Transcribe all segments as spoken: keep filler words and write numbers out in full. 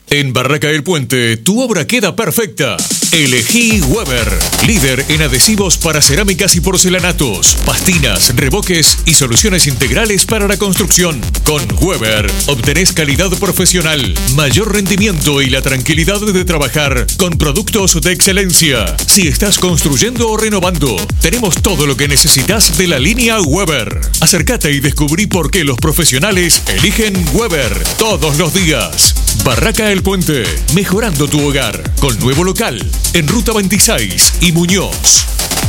En Barraca del Puente, tu obra queda perfecta. Elegí Weber, líder en adhesivos para cerámicas y porcelanatos, pastinas, reboques y soluciones integrales para la construcción. Con Weber obtenés calidad profesional, mayor rendimiento y la tranquilidad de trabajar con productos de excelencia. Si estás construyendo o renovando, tenemos todo lo que necesitas de la línea Weber. Acércate y descubrí por qué los profesionales eligen Weber todos los días. Barraca El Puente, mejorando tu hogar, con nuevo local en Ruta veintiséis y Muñoz.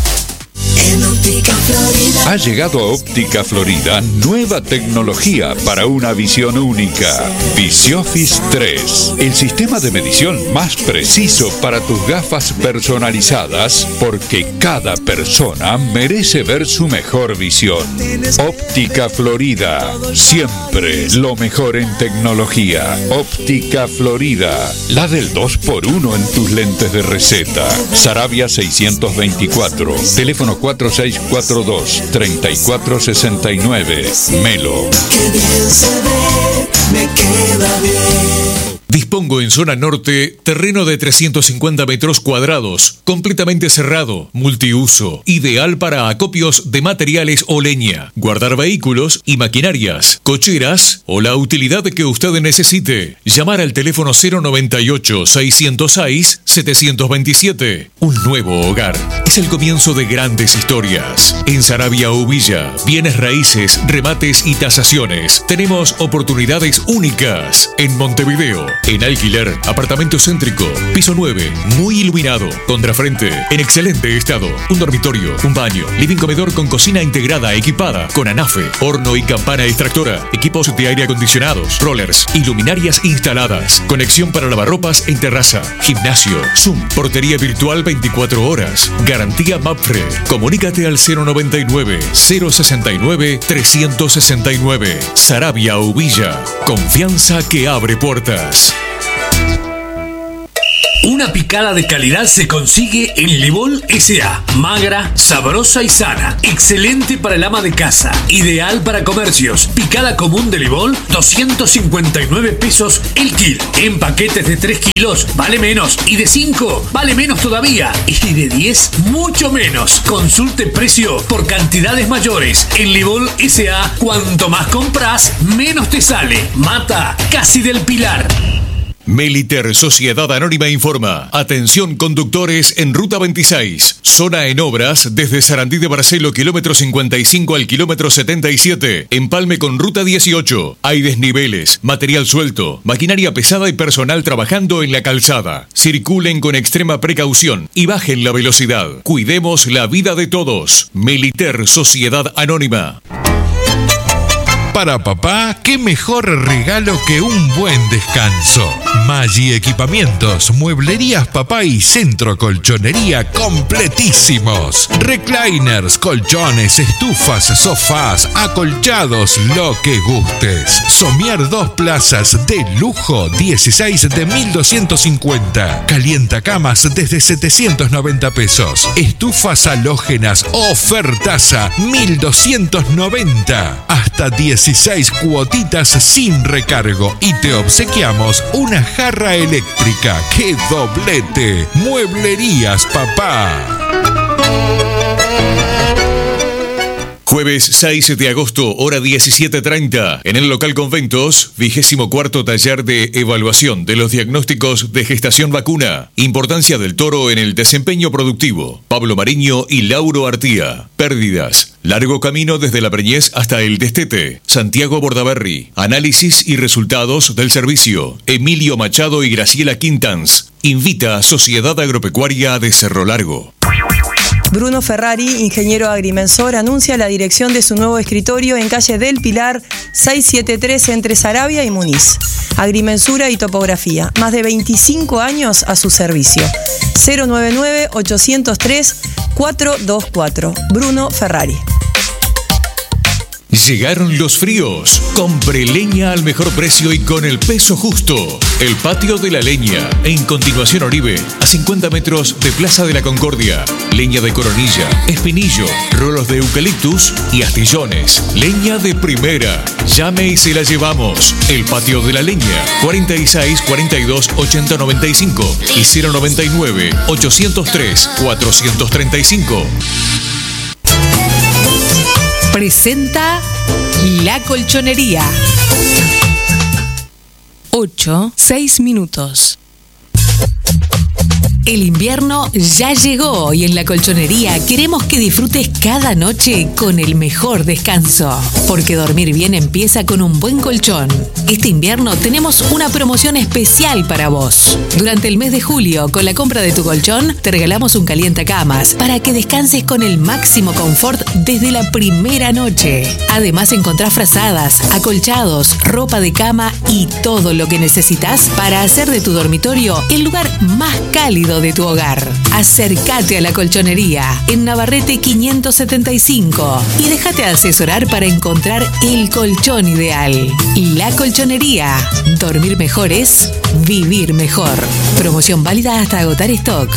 En Óptica Florida. Ha llegado a Óptica Florida nueva tecnología para una visión única. Visiofis tres, el sistema de medición más preciso para tus gafas personalizadas, porque cada persona merece ver su mejor visión. Óptica Florida, siempre lo mejor en tecnología. Óptica Florida, la del dos por uno en tus lentes de receta. Sarabia seiscientos veinticuatro, teléfono cuatro seis cuatro dos, tres cuatro seis nueve. Melo. Qué bien se ve, me queda bien. Dispongo en zona norte terreno de trescientos cincuenta metros cuadrados, completamente cerrado, multiuso, ideal para acopios de materiales o leña, guardar vehículos y maquinarias, cocheras o la utilidad que usted necesite. Llamar al teléfono cero noventa y ocho, seiscientos seis, setecientos veintisiete. Un nuevo hogar es el comienzo de grandes historias. En Sarabia o Villa, bienes raíces, remates y tasaciones. Tenemos oportunidades únicas. En Montevideo, en alquiler, apartamento céntrico, piso nueve, muy iluminado, contrafrente, en excelente estado, un dormitorio, un baño, living comedor con cocina integrada equipada, con anafe, horno y campana extractora, equipos de aire acondicionados, rollers, iluminarias instaladas, conexión para lavarropas en terraza, gimnasio, Zoom, portería virtual veinticuatro horas, garantía Mapfre. Comunícate al cero noventa y nueve, cero sesenta y nueve, trescientos sesenta y nueve. Sarabia o Villa, confianza que abre puertas. Una picada de calidad se consigue en Libol S A Magra, sabrosa y sana. Excelente para el ama de casa. Ideal para comercios. Picada común de Libol, doscientos cincuenta y nueve pesos el kilo. En paquetes de tres kilos, vale menos. Y de cinco, vale menos todavía. Y de diez, mucho menos. Consulte precio por cantidades mayores. En Libol S A, cuanto más compras, menos te sale. Mata, casi del Pilar. Meliter Sociedad Anónima informa. Atención conductores en Ruta veintiséis. Zona en obras desde Sarandí de Barcelo, kilómetro cincuenta y cinco al kilómetro setenta y siete. Empalme con Ruta dieciocho. Hay desniveles, material suelto, maquinaria pesada y personal trabajando en la calzada. Circulen con extrema precaución y bajen la velocidad. Cuidemos la vida de todos. Meliter Sociedad Anónima. Para papá, qué mejor regalo que un buen descanso. Maggi Equipamientos, mueblerías papá y centro colchonería completísimos. Recliners, colchones, estufas, sofás, acolchados, lo que gustes. Somier dos plazas de lujo, dieciséis de mil doscientos cincuenta. Calientacamas desde setecientos noventa pesos. Estufas halógenas, ofertaza, mil doscientos noventa. Hasta dieciséis cuotitas sin recargo y te obsequiamos una jarra eléctrica. ¡Qué doblete! Mueblerías papá. Jueves seis de agosto, hora diecisiete treinta, en el local Conventos, vigésimo cuarto taller de evaluación de los diagnósticos de gestación vacuna. Importancia del toro en el desempeño productivo. Pablo Mariño y Lauro Artía. Pérdidas. Largo camino desde la preñez hasta el destete. Santiago Bordaberry. Análisis y resultados del servicio. Emilio Machado y Graciela Quintans. Invita a Sociedad Agropecuaria de Cerro Largo. Bruno Ferrari, ingeniero agrimensor, anuncia la dirección de su nuevo escritorio en calle del Pilar seiscientos setenta y tres entre Sarabia y Muniz. Agrimensura y topografía. Más de veinticinco años a su servicio. cero noventa y nueve, ochocientos tres, cuatrocientos veinticuatro. Bruno Ferrari. Llegaron los fríos. Compre leña al mejor precio y con el peso justo. El Patio de la Leña, en continuación Oribe, a cincuenta metros de Plaza de la Concordia. Leña de coronilla, espinillo, rolos de eucaliptus y astillones. Leña de primera. Llame y se la llevamos. El Patio de la Leña, cuarenta y seis, cuarenta y dos, ochenta, noventa y cinco y cero noventa y nueve, ochocientos tres, cuatrocientos treinta y cinco. Presenta La Colchonería. ocho, seis minutos. El invierno ya llegó y en La Colchonería queremos que disfrutes cada noche con el mejor descanso. Porque dormir bien empieza con un buen colchón. Este invierno tenemos una promoción especial para vos. Durante el mes de julio, con la compra de tu colchón, te regalamos un calientacamas para que descanses con el máximo confort desde la primera noche. Además encontrás frazadas, acolchados, ropa de cama y todo lo que necesitas para hacer de tu dormitorio el lugar más cálido de tu hogar. Acércate a La Colchonería en Navarrete quinientos setenta y cinco y déjate asesorar para encontrar el colchón ideal. La Colchonería. Dormir mejor es vivir mejor. Promoción válida hasta agotar stock.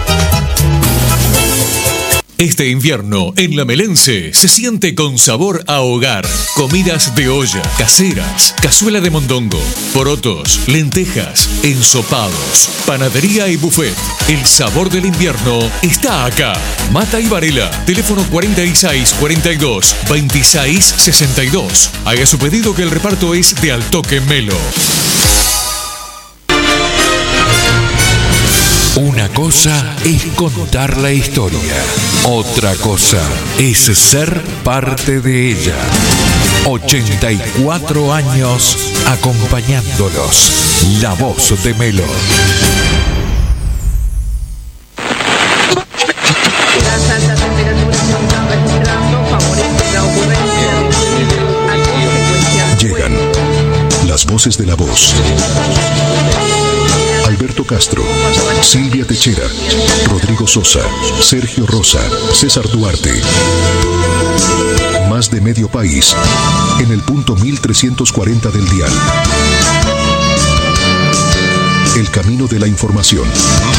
Este invierno, en La Melense, se siente con sabor a hogar. Comidas de olla, caseras, cazuela de mondongo, porotos, lentejas, ensopados, panadería y buffet. El sabor del invierno está acá. Mata y Varela, teléfono cuarenta y seis, cuarenta y dos, veintiséis, sesenta y dos. Haga su pedido que el reparto es de Al Toque Melo. Una cosa es contar la historia, otra cosa es ser parte de ella. ochenta y cuatro años acompañándolos. La voz de Melo. Las altas temperaturas se están registrando favorecen la ocurrencia de consecuencias. Llegan las voces de la voz. Alberto Castro, Silvia Techera, Rodrigo Sosa, Sergio Rosa, César Duarte. Más de medio país en el punto mil trescientos cuarenta del dial. El camino de la información.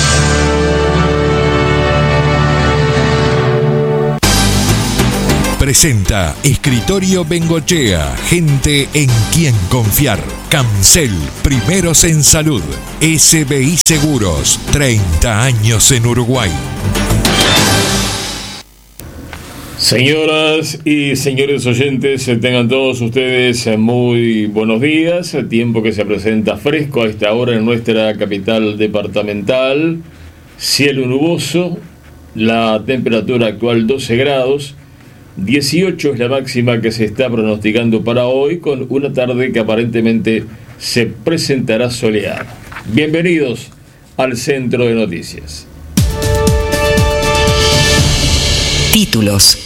Presenta Escritorio Bengochea, gente en quien confiar. Cancel, primeros en salud. S B I Seguros, treinta años en Uruguay. Señoras y señores oyentes, tengan todos ustedes muy buenos días. El tiempo que se presenta fresco a esta hora en nuestra capital departamental. Cielo nuboso, la temperatura actual doce grados. dieciocho es la máxima que se está pronosticando para hoy, con una tarde que aparentemente se presentará soleada. Bienvenidos al Centro de Noticias. Títulos.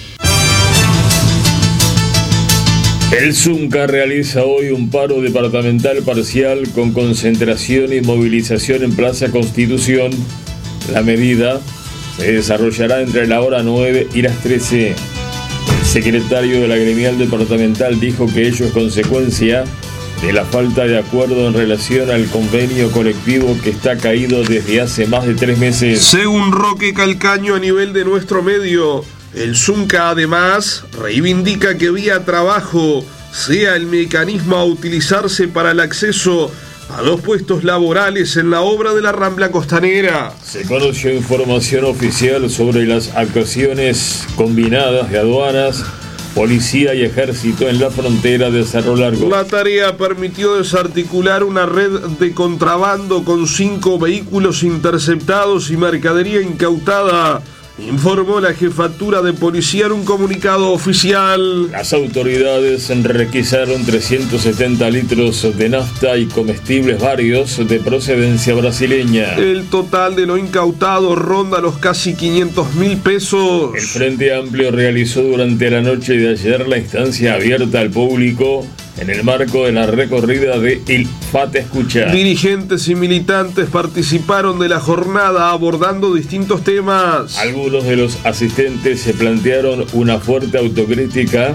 El Zunca realiza hoy un paro departamental parcial con concentración y movilización en Plaza Constitución. La medida se desarrollará entre la hora nueve y las trece. El secretario de la gremial departamental dijo que ello es consecuencia de la falta de acuerdo en relación al convenio colectivo que está caído desde hace más de tres meses. Según Roque Calcaño, a nivel de nuestro medio, el Zunca además reivindica que vía trabajo sea el mecanismo a utilizarse para el acceso a los puestos laborales en la obra de la Rambla Costanera. Se conoció información oficial sobre las actuaciones combinadas de aduanas, policía y ejército en la frontera de Cerro Largo. La tarea permitió desarticular una red de contrabando con cinco vehículos interceptados y mercadería incautada, informó la jefatura de policía en un comunicado oficial. Las autoridades requisaron trescientos setenta litros de nafta y comestibles varios de procedencia brasileña. El total de lo incautado ronda los casi quinientos mil pesos. El Frente Amplio realizó durante la noche de ayer la instancia abierta al público en el marco de la recorrida de El Fate Escucha. Dirigentes y militantes participaron de la jornada abordando distintos temas. Algunos de los asistentes se plantearon una fuerte autocrítica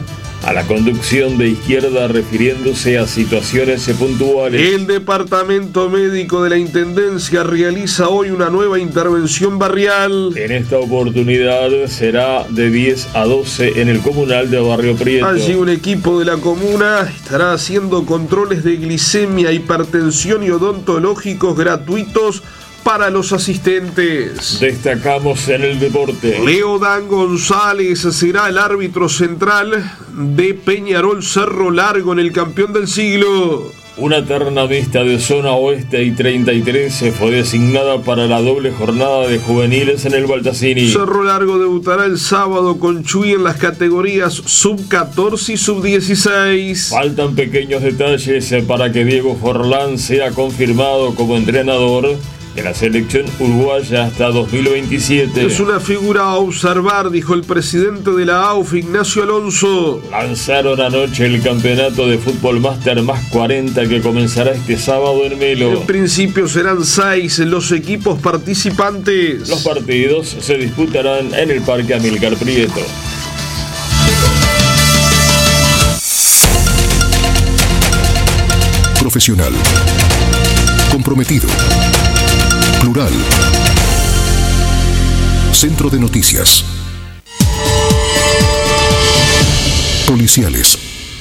a la conducción de izquierda refiriéndose a situaciones puntuales. El Departamento Médico de la Intendencia realiza hoy una nueva intervención barrial. En esta oportunidad será de diez a doce en el comunal de Barrio Prieto. Allí un equipo de la comuna estará haciendo controles de glicemia, hipertensión y odontológicos gratuitos para los asistentes. Destacamos en el deporte. Leodán González será el árbitro central de Peñarol Cerro Largo en el campeón del siglo. Una terna mixta de zona oeste y treinta y tres fue designada para la doble jornada de juveniles en el Baltasini. Cerro Largo debutará el sábado con Chuy en las categorías sub catorce y sub dieciséis. Faltan pequeños detalles para que Diego Forlán sea confirmado como entrenador de la selección uruguaya hasta dos mil veintisiete. Es una figura a observar, dijo el presidente de la A U F, Ignacio Alonso. Lanzaron anoche el campeonato de fútbol máster más cuarenta que comenzará este sábado en Melo. En principio serán seis los equipos participantes. Los partidos se disputarán en el Parque Amílcar Prieto. Profesional. Comprometido. Plural. Centro de Noticias. Policiales.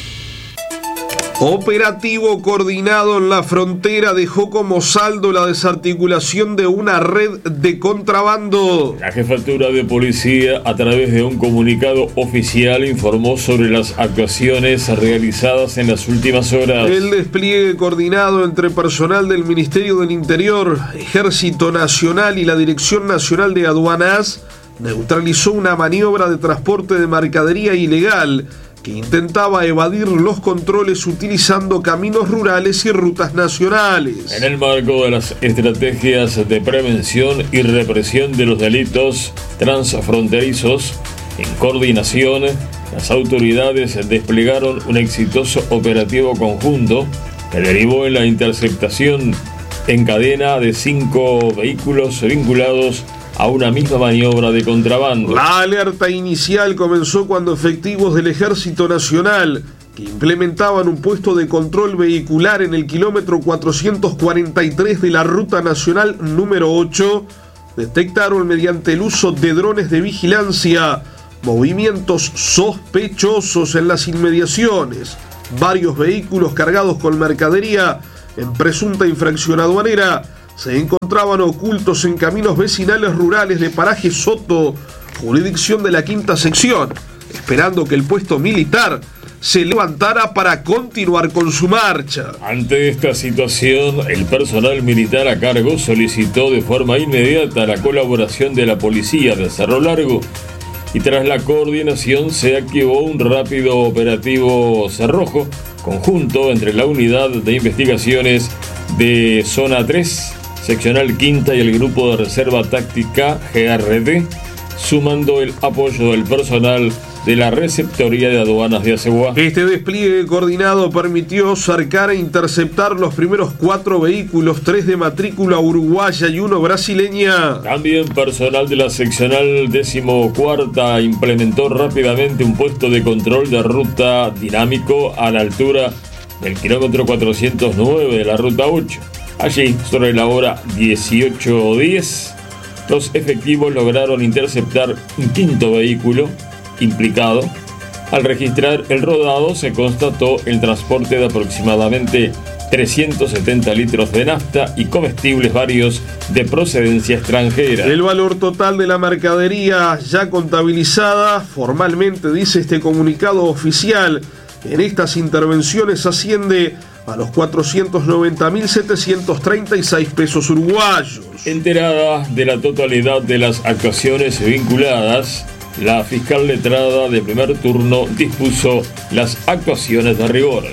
Operativo coordinado en la frontera dejó como saldo la desarticulación de una red de contrabando. La jefatura de policía, a través de un comunicado oficial, informó sobre las actuaciones realizadas en las últimas horas. El despliegue coordinado entre personal del Ministerio del Interior, Ejército Nacional y la Dirección Nacional de Aduanas neutralizó una maniobra de transporte de mercadería ilegal que intentaba evadir los controles utilizando caminos rurales y rutas nacionales. En el marco de las estrategias de prevención y represión de los delitos transfronterizos, en coordinación, las autoridades desplegaron un exitoso operativo conjunto que derivó en la interceptación en cadena de cinco vehículos vinculados a una misma maniobra de contrabando. La alerta inicial comenzó cuando efectivos del Ejército Nacional, que implementaban un puesto de control vehicular en el kilómetro cuatrocientos cuarenta y tres de la Ruta Nacional número ocho, detectaron mediante el uso de drones de vigilancia movimientos sospechosos en las inmediaciones. Varios vehículos cargados con mercadería en presunta infracción aduanera se encontraban ocultos en caminos vecinales rurales de Paraje Soto, jurisdicción de la quinta sección, esperando que el puesto militar se levantara para continuar con su marcha. Ante esta situación, el personal militar a cargo solicitó de forma inmediata la colaboración de la policía de Cerro Largo y tras la coordinación se activó un rápido operativo cerrojo conjunto entre la unidad de investigaciones de Zona tres, Seccional Quinta y el Grupo de Reserva Táctica G R D, sumando el apoyo del personal de la Receptoría de Aduanas de Aceguá. Este despliegue coordinado permitió cercar e interceptar los primeros cuatro vehículos, tres de matrícula uruguaya y uno brasileña. También personal de la seccional decimocuarta implementó rápidamente un puesto de control de ruta dinámico a la altura del kilómetro cuatrocientos nueve de la ruta ocho. Allí, sobre la hora dieciocho diez, los efectivos lograron interceptar un quinto vehículo implicado. Al registrar el rodado se constató el transporte de aproximadamente trescientos setenta litros de nafta y comestibles varios de procedencia extranjera. El valor total de la mercadería ya contabilizada, formalmente dice este comunicado oficial, en estas intervenciones asciende a los cuatrocientos noventa mil setecientos treinta y seis pesos uruguayos. Enterada de la totalidad de las actuaciones vinculadas, la fiscal letrada de primer turno dispuso las actuaciones de rigor.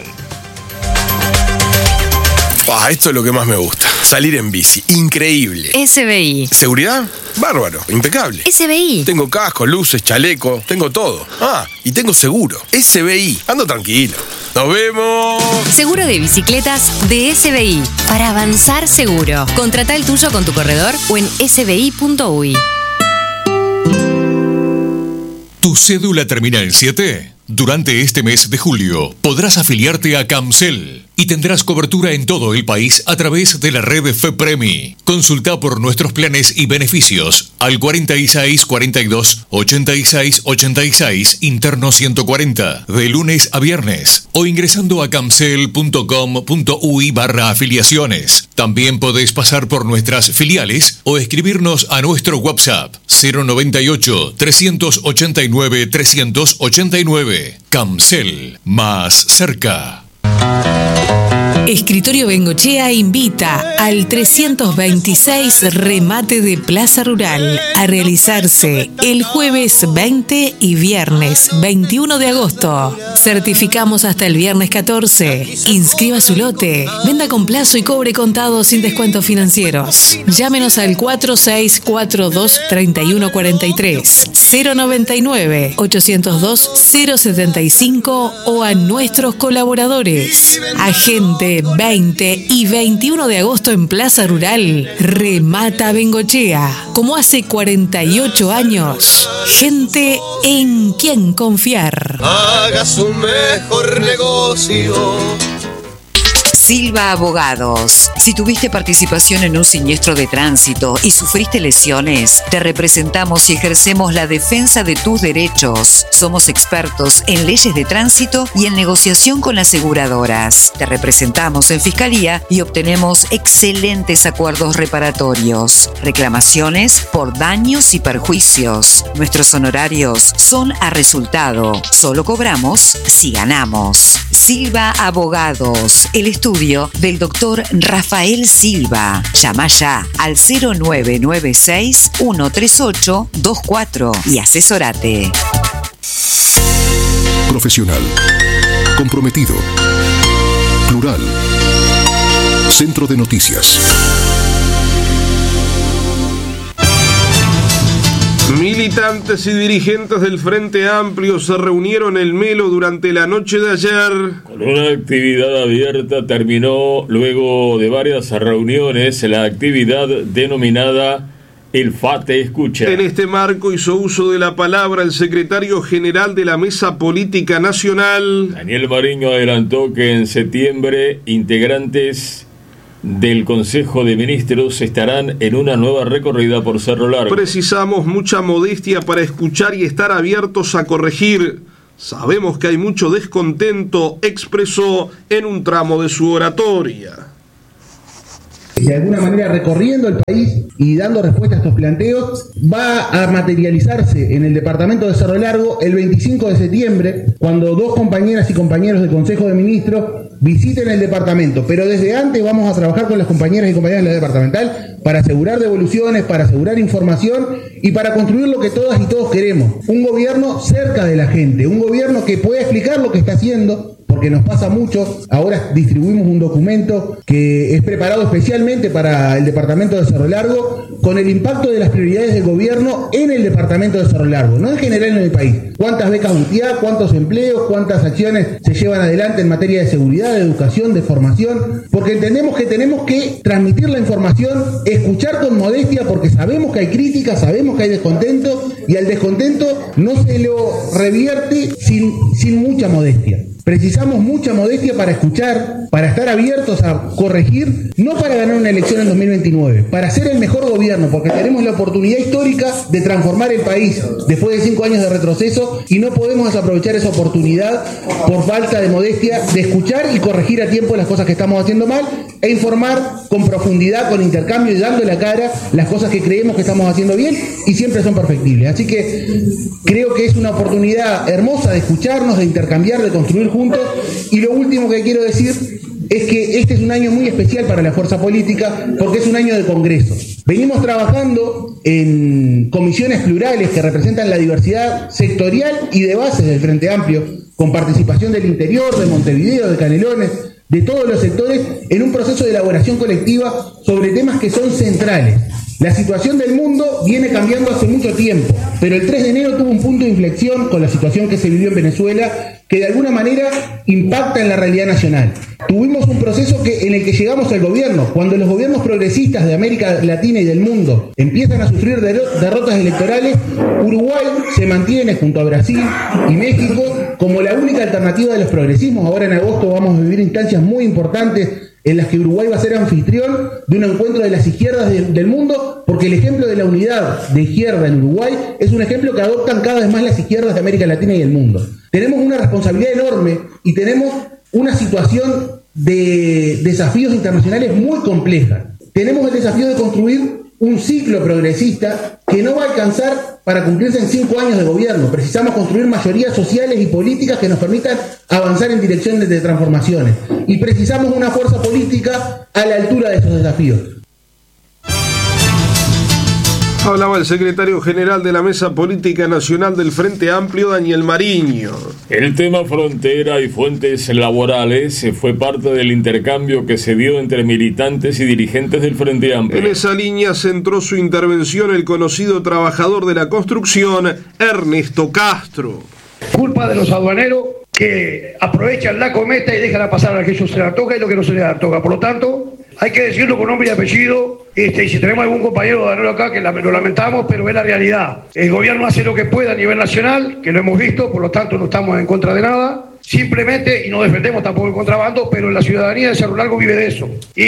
Ah, esto es lo que más me gusta. Salir en bici. Increíble. S B I. ¿Seguridad? Bárbaro. Impecable. S B I. Tengo casco, luces, chaleco. Tengo todo. Ah, y tengo seguro. S B I. Ando tranquilo. ¡Nos vemos! Seguro de bicicletas de S B I. Para avanzar seguro. Contrata el tuyo con tu corredor o en s b i punto u y. ¿Tu cédula termina en siete? Durante este mes de julio podrás afiliarte a Camcel y tendrás cobertura en todo el país a través de la red FEPREMI. Consulta por nuestros planes y beneficios al cuarenta y seis cuarenta y dos ochenta y seis ochenta y seis interno ciento cuarenta de lunes a viernes o ingresando a camcel punto com punto uy barra afiliaciones. También podés pasar por nuestras filiales o escribirnos a nuestro WhatsApp cero noventa y ocho trescientos ochenta y nueve trescientos ochenta y nueve. Camcel, más cerca. Escritorio Bengochea invita al trescientos veintiséis Remate de Plaza Rural a realizarse el jueves veinte y viernes veintiuno de agosto. Certificamos hasta el viernes catorce. Inscriba su lote. Venda con plazo y cobre contado sin descuentos financieros. Llámenos al cuatro seis cuatro dos tres uno cuatro tres, cero noventa y nueve ochocientos dos cero setenta y cinco o a nuestros colaboradores. Agente veinte y veintiuno de agosto en Plaza Rural, Remata Bengochea. Como hace cuarenta y ocho años, gente en quien confiar. Haga su mejor negocio. Silva Abogados. Si tuviste participación en un siniestro de tránsito y sufriste lesiones, te representamos y ejercemos la defensa de tus derechos. Somos expertos en leyes de tránsito y en negociación con aseguradoras. Te representamos en fiscalía y obtenemos excelentes acuerdos reparatorios. Reclamaciones por daños y perjuicios. Nuestros honorarios son a resultado. Solo cobramos si ganamos. Silva Abogados, el estudio del doctor Rafael Silva. Llama ya al cero nueve nueve seis uno tres ocho dos cuatro y asesorate. Profesional, comprometido, plural, Centro de Noticias. Militantes y dirigentes del Frente Amplio se reunieron en el Melo durante la noche de ayer. Con una actividad abierta terminó luego de varias reuniones la actividad denominada El FATE Escucha. En este marco hizo uso de la palabra el secretario general de la Mesa Política Nacional. Daniel Mariño adelantó que en septiembre integrantes del Consejo de Ministros estarán en una nueva recorrida por Cerro Largo. Precisamos mucha modestia para escuchar y estar abiertos a corregir. Sabemos que hay mucho descontento, expresó en un tramo de su oratoria. De alguna manera recorriendo el país y dando respuesta a estos planteos, va a materializarse en el departamento de Cerro Largo el veinticinco de septiembre, cuando dos compañeras y compañeros del Consejo de Ministros visiten el departamento. Pero desde antes vamos a trabajar con las compañeras y compañeros de la departamental para asegurar devoluciones, para asegurar información y para construir lo que todas y todos queremos. Un gobierno cerca de la gente, un gobierno que pueda explicar lo que está haciendo, porque nos pasa mucho. Ahora distribuimos un documento que es preparado especialmente para el departamento de Cerro Largo, con el impacto de las prioridades del gobierno en el departamento de Cerro Largo, no en general en el país. Cuántas becas U T I A, cuántos empleos, cuántas acciones se llevan adelante en materia de seguridad, de educación, de formación, porque entendemos que tenemos que transmitir la información, escuchar con modestia, porque sabemos que hay críticas, sabemos que hay descontento, y al descontento no se lo revierte sin, sin mucha modestia. Precisamos mucha modestia para escuchar, para estar abiertos a corregir, no para ganar una elección en dos mil veintinueve, para ser el mejor gobierno, porque tenemos la oportunidad histórica de transformar el país después de cinco años de retroceso y no podemos desaprovechar esa oportunidad por falta de modestia de escuchar y corregir a tiempo las cosas que estamos haciendo mal e informar con profundidad, con intercambio y dando la cara las cosas que creemos que estamos haciendo bien y siempre son perfectibles. Así que creo que es una oportunidad hermosa de escucharnos, de intercambiar, de construir juntos. Y lo último que quiero decir es que este es un año muy especial para la fuerza política porque es un año de congreso. Venimos trabajando en comisiones plurales que representan la diversidad sectorial y de bases del Frente Amplio, con participación del interior, de Montevideo, de Canelones, de todos los sectores, en un proceso de elaboración colectiva sobre temas que son centrales. La situación del mundo viene cambiando hace mucho tiempo, pero el tres de enero tuvo un punto de inflexión con la situación que se vivió en Venezuela, que de alguna manera impacta en la realidad nacional. Tuvimos un proceso que, en el que llegamos al gobierno. Cuando los gobiernos progresistas de América Latina y del mundo empiezan a sufrir derrotas electorales, Uruguay se mantiene junto a Brasil y México como la única alternativa de los progresismos. Ahora en agosto vamos a vivir instancias muy importantes en las que Uruguay va a ser anfitrión de un encuentro de las izquierdas de, del mundo, porque el ejemplo de la unidad de izquierda en Uruguay es un ejemplo que adoptan cada vez más las izquierdas de América Latina y el mundo. Tenemos una responsabilidad enorme y tenemos una situación de desafíos internacionales muy compleja. Tenemos el desafío de construir un ciclo progresista que no va a alcanzar para cumplirse en cinco años de gobierno. Precisamos construir mayorías sociales y políticas que nos permitan avanzar en direcciones de transformaciones. Y precisamos una fuerza política a la altura de esos desafíos. Hablaba el secretario general de la Mesa Política Nacional del Frente Amplio, Daniel Mariño. El tema frontera y fuentes laborales fue parte del intercambio que se dio entre militantes y dirigentes del Frente Amplio. En esa línea centró su intervención el conocido trabajador de la construcción, Ernesto Castro. Culpa de los aduaneros que aprovechan la cometa y dejan a pasar a aquello que se les toca y lo que no se les toca. Por lo tanto, hay que decirlo con nombre y apellido, este, y si tenemos algún compañero aduanero acá, que la, lo lamentamos, pero es la realidad. El gobierno hace lo que puede a nivel nacional, que lo hemos visto, por lo tanto no estamos en contra de nada, simplemente, y no defendemos tampoco el contrabando, pero la ciudadanía de Cerro Largo vive de eso.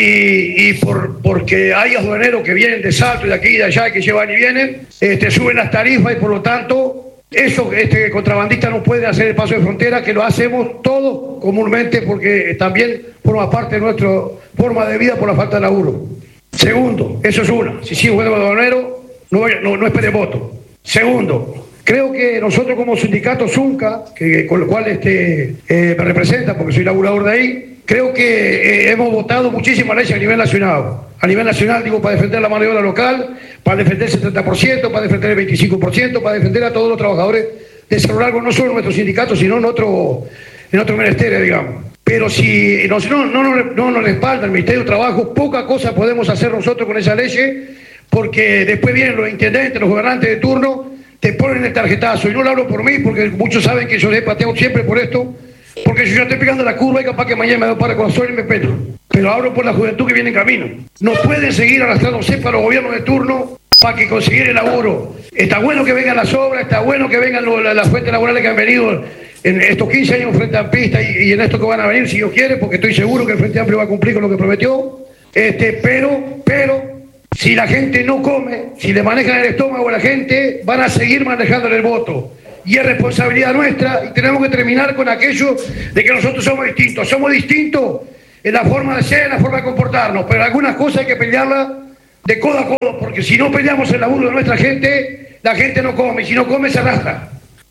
Y, y por, porque hay aduaneros que vienen de Salto y de aquí y de allá, que llevan y vienen, este, suben las tarifas y por lo tanto... Eso, este contrabandista no puede hacer el paso de frontera, que lo hacemos todos comúnmente porque también forma parte de nuestra forma de vida por la falta de laburo. Segundo, eso es una, si sigue jugando aduanero, no, no, no espere voto. Segundo, creo que nosotros como sindicato Zunca, que, con lo cual este, eh, me representa porque soy laburador de ahí, creo que eh, hemos votado muchísimas leyes a nivel nacional. A nivel nacional, digo, para defender la mano de obra local, para defender el setenta por ciento, para defender el veinticinco por ciento, para defender a todos los trabajadores de Cerro Largo, no solo en nuestro sindicato, sino en otro, en otro ministerio, digamos. Pero si no, no, no, no nos respalda el Ministerio de Trabajo, poca cosa podemos hacer nosotros con esa ley, porque después vienen los intendentes, los gobernantes de turno, te ponen el tarjetazo. Y no lo hablo por mí, porque muchos saben que yo le he pateado siempre por esto, porque si yo estoy pegando la curva y capaz que mañana me doy para con la y me petro. Pero hablo por la juventud que viene en camino. No pueden seguir arrastrándose para los gobiernos de turno para que conseguir el laburo. Está bueno que vengan las obras, está bueno que vengan lo, las fuentes laborales que han venido en estos quince años Frente Amplista y, y en esto que van a venir, si Dios quiere, porque estoy seguro que el Frente Amplio va a cumplir con lo que prometió. Este, pero, pero, si la gente no come, si le manejan el estómago a la gente, van a seguir manejándole el voto. Y es responsabilidad nuestra y tenemos que terminar con aquello de que nosotros somos distintos. Somos distintos en la forma de ser, en la forma de comportarnos, pero algunas cosas hay que pelearlas de codo a codo, porque si no peleamos el laburo de nuestra gente, la gente no come, y si no come se arrastra.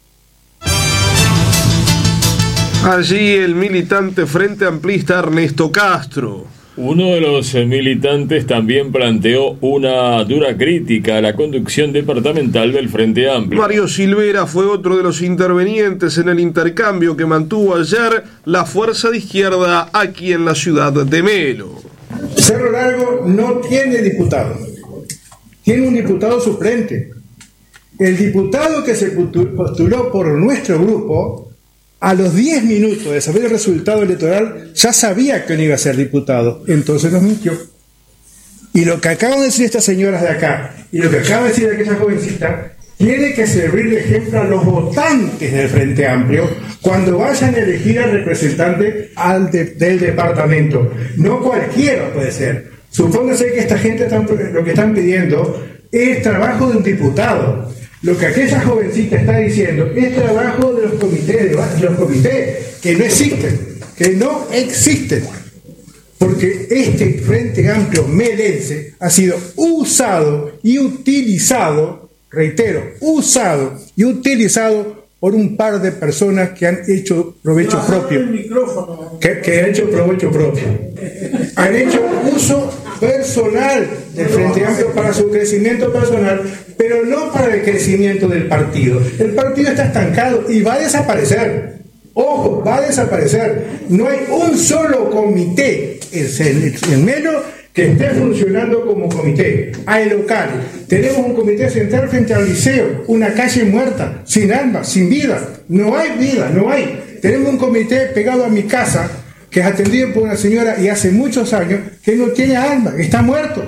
Allí el militante Frente Amplista Ernesto Castro. Uno de los militantes también planteó una dura crítica a la conducción departamental del Frente Amplio. Mario Silvera fue otro de los intervenientes en el intercambio que mantuvo ayer la fuerza de izquierda aquí en la ciudad de Melo. Cerro Largo no tiene diputado, tiene un diputado suplente. El diputado que se postuló por nuestro grupo, a los diez minutos de saber el resultado electoral, ya sabía que no iba a ser diputado, entonces nos mintió. Y lo que acaban de decir estas señoras de acá, y lo que acaba de decir aquella jovencita, tiene que servir de ejemplo a los votantes del Frente Amplio cuando vayan a elegir al representante al de, del departamento. No cualquiera puede ser. Supóngase que esta gente están, lo que están pidiendo es trabajo de un diputado. Lo que aquella jovencita está diciendo es trabajo de los comités, de los comités que no existen, que no existen. Porque este Frente Amplio melense ha sido usado y utilizado, reitero, usado y utilizado por un par de personas que han hecho provecho propio. Que, que han hecho provecho propio. Han hecho uso personal del Frente Amplio para su crecimiento personal, pero no para el crecimiento del partido. El partido está estancado y va a desaparecer. Ojo, va a desaparecer. No hay un solo comité en Melo que esté funcionando como comité. Hay local. Tenemos un comité central frente al liceo, una calle muerta, sin alma, sin vida. No hay vida, no hay. Tenemos un comité pegado a mi casa, que es atendido por una señora y hace muchos años que no tiene alma, que está muerto.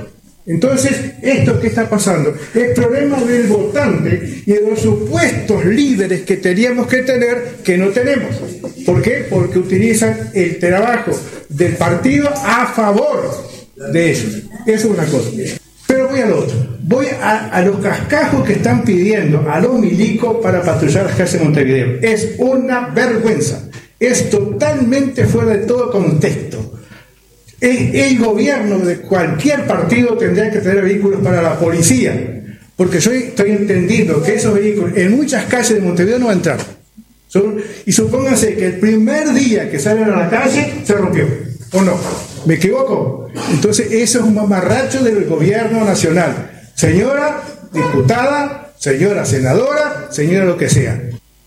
Entonces, ¿esto qué está pasando? El problema del votante y de los supuestos líderes que teníamos que tener, que no tenemos. ¿Por qué? Porque utilizan el trabajo del partido a favor de ellos. Eso es una cosa. Pero voy al otro. Voy a, a los cascajos que están pidiendo a los milicos para patrullar las calles de Montevideo. Es una vergüenza. Es totalmente fuera de todo contexto. El gobierno de cualquier partido tendría que tener vehículos para la policía, porque yo estoy entendiendo que esos vehículos en muchas calles de Montevideo no van a entrar. Son, y supónganse que el primer día que salen a la calle se rompió, ¿o no? ¿Me equivoco? Entonces eso es un mamarracho del gobierno nacional. Señora diputada, señora senadora, señora lo que sea.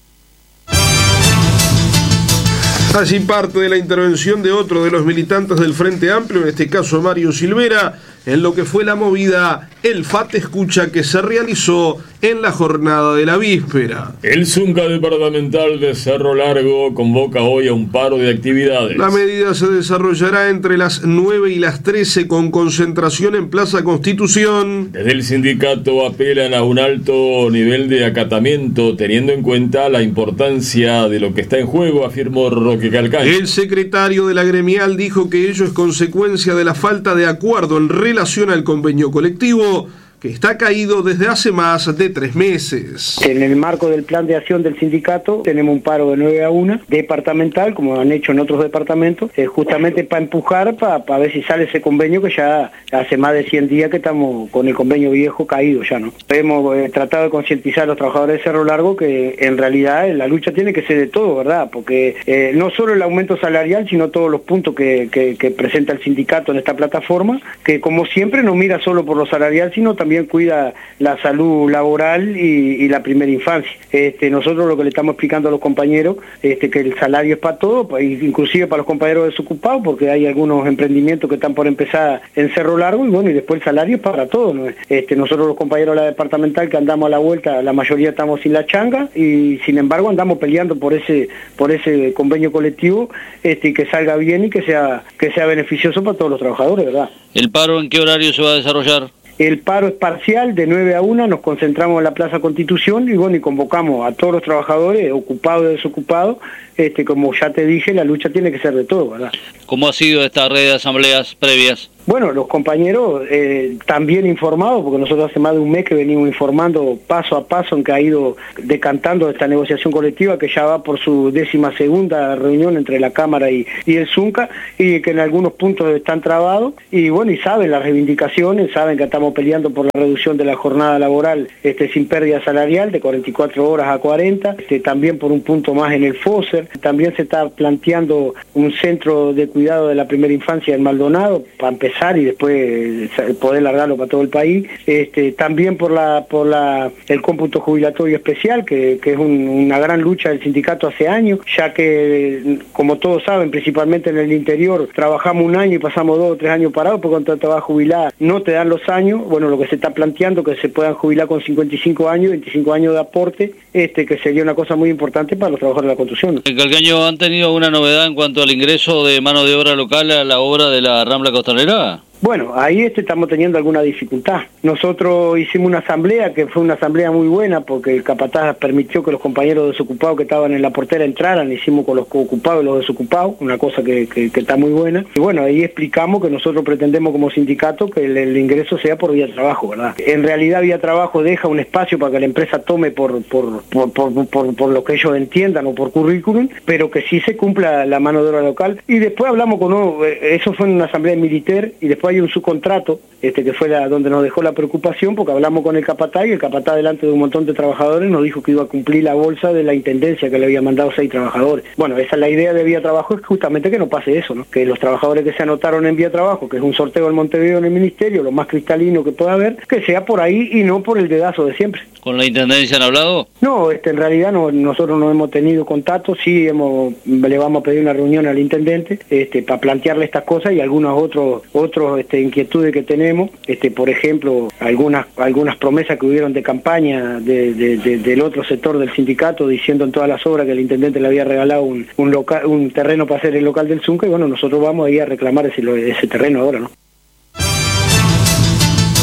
Allí parte de la intervención de otro de los militantes del Frente Amplio, en este caso Mario Silvera, en lo que fue la movida El F A T Escucha que se realizó en la jornada de la víspera. El Zunca Departamental de Cerro Largo convoca hoy a un paro de actividades. La medida se desarrollará entre las nueve y las trece con concentración en Plaza Constitución. Desde el sindicato apelan a un alto nivel de acatamiento, teniendo en cuenta la importancia de lo que está en juego, afirmó Roque Calcaño. El secretario de la gremial dijo que ello es consecuencia de la falta de acuerdo en relación al convenio colectivo, que está caído desde hace más de tres meses. En el marco del plan de acción del sindicato tenemos un paro de nueve a una, departamental, como han hecho en otros departamentos, eh, justamente para empujar, para pa ver si sale ese convenio, que ya hace más de cien días que estamos con el convenio viejo caído ya, ¿no? Hemos eh, tratado de concientizar a los trabajadores de Cerro Largo que en realidad eh, la lucha tiene que ser de todo, ¿verdad? Porque eh, no solo el aumento salarial, sino todos los puntos que, que, que presenta el sindicato en esta plataforma, que como siempre no mira solo por lo salarial, sino también también cuida la salud laboral y, y la primera infancia. Este, nosotros lo que le estamos explicando a los compañeros, este, que el salario es para todo, inclusive para los compañeros desocupados, porque hay algunos emprendimientos que están por empezar en Cerro Largo, y bueno, y después el salario es para todos, ¿no? Este, nosotros los compañeros de la departamental que andamos a la vuelta, la mayoría estamos sin la changa, y sin embargo andamos peleando por ese, por ese convenio colectivo, este, y que salga bien y que sea, que sea beneficioso para todos los trabajadores, ¿verdad? ¿El paro en qué horario se va a desarrollar? El paro es parcial, de nueve a una, nos concentramos en la Plaza Constitución y bueno, y convocamos a todos los trabajadores, ocupados y desocupados. Este, como ya te dije, la lucha tiene que ser de todo, ¿verdad? ¿Cómo ha sido esta red de asambleas previas? Bueno, los compañeros eh, también informados, porque nosotros hace más de un mes que venimos informando paso a paso en que ha ido decantando esta negociación colectiva, que ya va por su décima segunda reunión entre la Cámara y, y el Zunca, y que en algunos puntos están trabados, y bueno, y saben las reivindicaciones, saben que estamos peleando por la reducción de la jornada laboral este, sin pérdida salarial, de cuarenta y cuatro horas a cuarenta, este, también por un punto más en el FOSER, también se está planteando un centro de cuidado de la primera infancia en Maldonado, para empezar y después poder largarlo para todo el país. Este, también por la por la el cómputo jubilatorio especial, que, que es un, una gran lucha del sindicato hace años, ya que, como todos saben, principalmente en el interior, trabajamos un año y pasamos dos o tres años parados, porque cuando te vas a jubilar no te dan los años. Bueno, lo que se está planteando que se puedan jubilar con cincuenta y cinco años, veinticinco años de aporte, este que sería una cosa muy importante para los trabajadores de la construcción. ¿En Calcaño han tenido alguna novedad en cuanto al ingreso de mano de obra local a la obra de la Rambla Costanera? Bueno, ahí este estamos teniendo alguna dificultad. Nosotros hicimos una asamblea, que fue una asamblea muy buena, porque el capataz permitió que los compañeros desocupados que estaban en la portera entraran, hicimos con los ocupados y los desocupados, una cosa que, que, que está muy buena. Y bueno, ahí explicamos que nosotros pretendemos como sindicato que el, el ingreso sea por vía trabajo, ¿verdad? En realidad vía trabajo deja un espacio para que la empresa tome por, por, por, por, por, por lo que ellos entiendan o por currículum, pero que sí se cumpla la mano de obra local. Y después hablamos con, oh, eso fue en una asamblea militar, y después hay un subcontrato, este que fue la, donde nos dejó la preocupación, porque hablamos con el capataz, y el capataz delante de un montón de trabajadores nos dijo que iba a cumplir la bolsa de la intendencia, que le había mandado seis trabajadores. Bueno, esa es la idea de Vía Trabajo, es justamente que no pase eso, ¿no? Que los trabajadores que se anotaron en Vía Trabajo, que es un sorteo en Montevideo en el ministerio, lo más cristalino que pueda haber, que sea por ahí y no por el dedazo de siempre. ¿Con la intendencia han hablado? No, este, en realidad no, nosotros no hemos tenido contacto, sí hemos, le vamos a pedir una reunión al intendente este, para plantearle estas cosas y algunos otros otros este, inquietudes que tenemos, este, por ejemplo, algunas algunas promesas que hubieron de campaña de, de, de, del otro sector del sindicato, diciendo en todas las obras que el intendente le había regalado un, un, local, un terreno para hacer el local del Zunca, y bueno, nosotros vamos a ir a reclamar ese, ese terreno ahora, ¿no?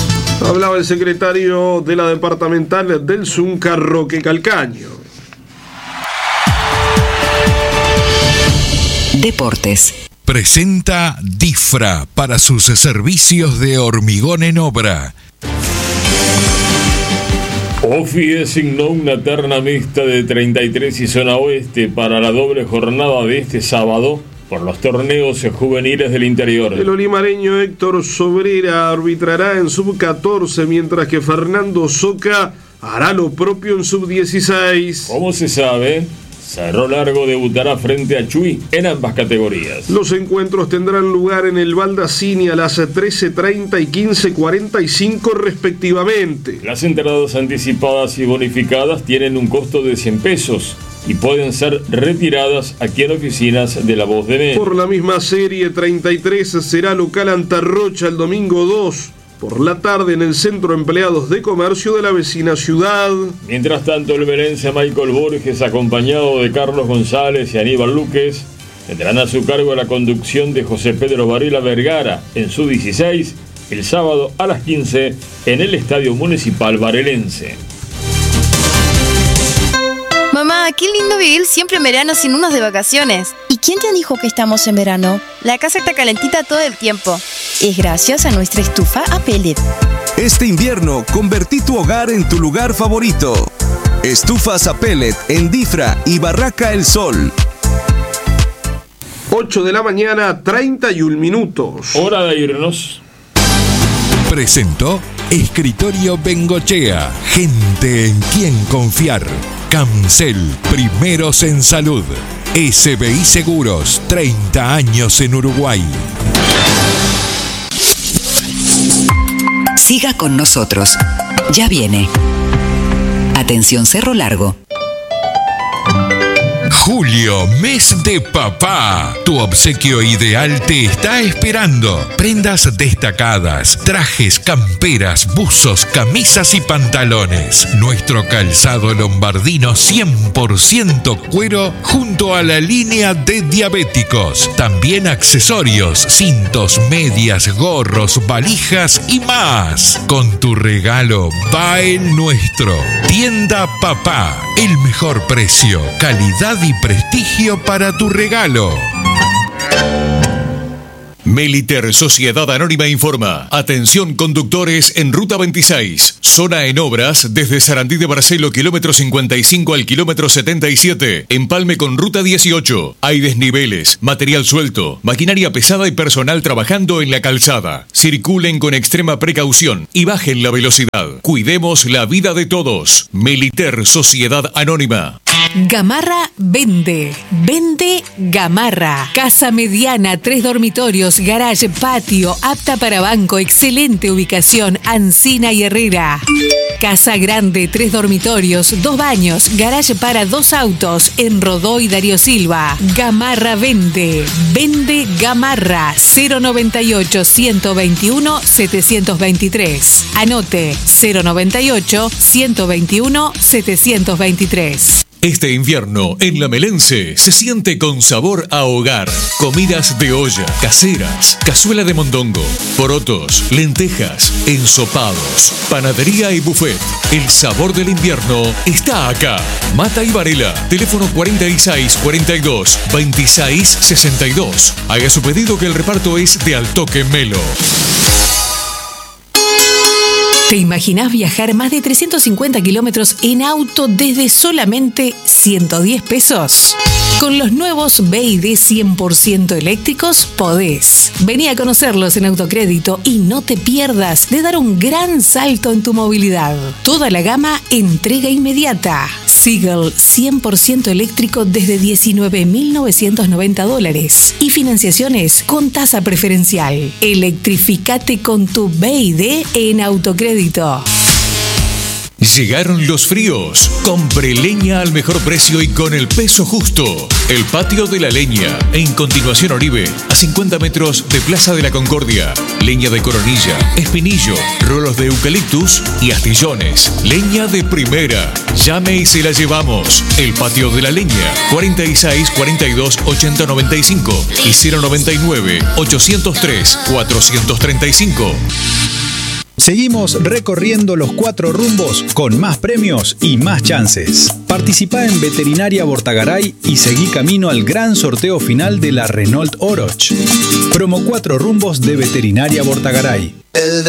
Hablaba el secretario de la departamental del Zunca, Roque Calcaño. Deportes. Presenta Difra para sus servicios de hormigón en obra. OFI designó una terna mixta de treinta y tres y zona oeste para la doble jornada de este sábado por los torneos juveniles del interior. El olimareño Héctor Sobrera arbitrará en sub catorce, mientras que Fernando Soca hará lo propio en sub dieciséis. Como se sabe, Cerro Largo debutará frente a Chuy en ambas categorías. Los encuentros tendrán lugar en el Baldacini a las trece treinta y quince cuarenta y cinco respectivamente. Las entradas anticipadas y bonificadas tienen un costo de cien pesos y pueden ser retiradas aquí en oficinas de La Voz de Mena. Por la misma serie, treinta y tres será local Antarrocha el domingo dos. Por la tarde en el Centro Empleados de Comercio de la vecina ciudad. Mientras tanto, el melense Michael Borges, acompañado de Carlos González y Aníbal Luques, tendrán a su cargo la conducción de José Pedro Varela Vergara en su dieciséis, el sábado a las quince en el Estadio Municipal Varelense. Mamá, qué lindo vivir siempre en verano sin unos de vacaciones. ¿Y quién te dijo que estamos en verano? La casa está calentita todo el tiempo. Es gracias a nuestra estufa a pellet. Este invierno, convertí tu hogar en tu lugar favorito. Estufas a pellet en Difra y Barraca El Sol. ocho de la mañana, treinta y un minutos. Hora de irnos. Presentó Escritorio Bengochea. Gente en quien confiar. Camcel, primeros en salud. S B I Seguros, treinta años en Uruguay. Siga con nosotros. Ya viene. Atención Cerro Largo. Julio, mes de papá. Tu obsequio ideal te está esperando. Prendas destacadas, trajes, camperas, buzos, camisas y pantalones. Nuestro calzado lombardino cien por ciento cuero junto a la línea de diabéticos. También accesorios, cintos, medias, gorros, valijas y más. Con tu regalo va el nuestro. Tienda Papá. El mejor precio, calidad y prestigio para tu regalo. Meliter Sociedad Anónima informa. Atención conductores en Ruta veintiséis. Zona en obras desde Sarandí de Barcelo, kilómetro cincuenta y cinco al kilómetro setenta y siete. Empalme con Ruta dieciocho. Hay desniveles, material suelto, maquinaria pesada y personal trabajando en la calzada. Circulen con extrema precaución y bajen la velocidad. Cuidemos la vida de todos. Meliter Sociedad Anónima. Gamarra vende. Vende Gamarra. Casa mediana, tres dormitorios, garage, patio, apta para banco, excelente ubicación, Ancina y Herrera. Casa grande, tres dormitorios, dos baños, garage para dos autos, en Rodó y Darío Silva. Gamarra vende. Vende Gamarra. cero noventa y ocho, ciento veintiuno, setecientos veintitrés. Anote cero noventa y ocho, ciento veintiuno, setecientos veintitrés. Este invierno, en La Melense, se siente con sabor a hogar. Comidas de olla, caseras, cazuela de mondongo, porotos, lentejas, ensopados, panadería y buffet. El sabor del invierno está acá. Mata y Varela, teléfono cuarenta y seis, cuarenta y dos, veintiséis, sesenta y dos. Haga su pedido que el reparto es de Al Toque Melo. ¿Te imaginás viajar más de trescientos cincuenta kilómetros en auto desde solamente ciento diez pesos? Con los nuevos B y D cien por ciento eléctricos podés. Vení a conocerlos en Autocrédito y no te pierdas de dar un gran salto en tu movilidad. Toda la gama entrega inmediata. Seagull cien por ciento eléctrico desde diecinueve mil novecientos noventa dólares y financiaciones con tasa preferencial. Electrificate con tu B y D en Autocrédito. Llegaron los fríos. Compre leña al mejor precio y con el peso justo. El Patio de la Leña. En continuación Oribe, a cincuenta metros de Plaza de la Concordia. Leña de coronilla, espinillo, rolos de eucaliptus y astillones. Leña de primera. Llame y se la llevamos. El Patio de la Leña. cuarenta y seis, cuarenta y dos, ochenta, noventa y cinco y cero noventa y nueve, ochocientos tres, cuatrocientos treinta y cinco. Seguimos recorriendo los cuatro rumbos con más premios y más chances. Participá en Veterinaria Bortagaray y seguí camino al gran sorteo final de la Renault Oroch. Promo cuatro rumbos de Veterinaria Bortagaray.